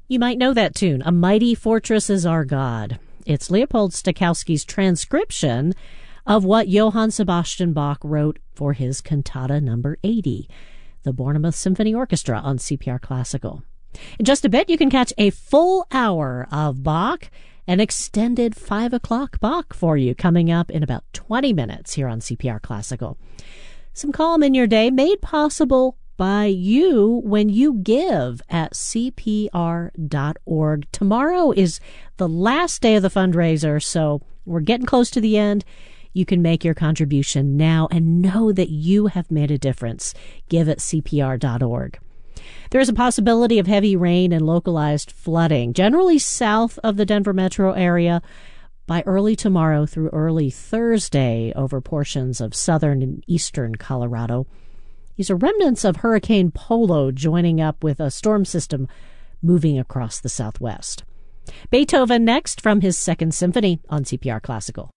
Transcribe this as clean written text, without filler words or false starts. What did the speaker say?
You might know that tune, A Mighty Fortress is Our God. It's Leopold Stokowski's transcription of what Johann Sebastian Bach wrote for his Cantata number 80, the Bournemouth Symphony Orchestra on CPR Classical. In just a bit, you can catch a full hour of Bach, an extended 5 o'clock Bach for you coming up in about 20 minutes here on CPR Classical. Some calm in your day made possible by you when you give at CPR.org. Tomorrow is the last day of the fundraiser, so we're getting close to the end. You can make your contribution now and know that you have made a difference. Give at CPR.org. There is a possibility of heavy rain and localized flooding, generally south of the Denver metro area, by early tomorrow through early Thursday over portions of southern and eastern Colorado. These are remnants of Hurricane Polo joining up with a storm system moving across the southwest. Beethoven next from his Second Symphony on CPR Classical.